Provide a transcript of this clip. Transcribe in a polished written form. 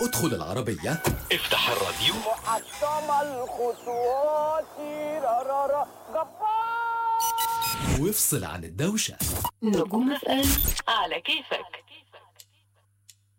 ادخل العربية، افتح الراديو، محطم الخطوات، رارارا جبار. وافصل عن الدوشة. نجوم FM على كيفك.